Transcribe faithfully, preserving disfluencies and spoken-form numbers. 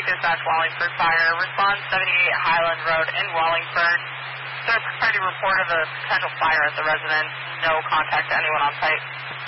Dispatch Wallingford Fire. Response seventy-eight Highland Road in Wallingford. Sir, provided a report of a potential fire at the residence. No contact to anyone on site.